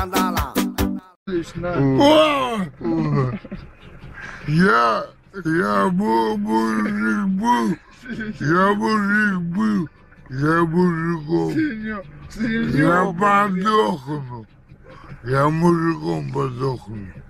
скандала. Я мужик был, я мужиком. Я подохну, я мужиком подохну.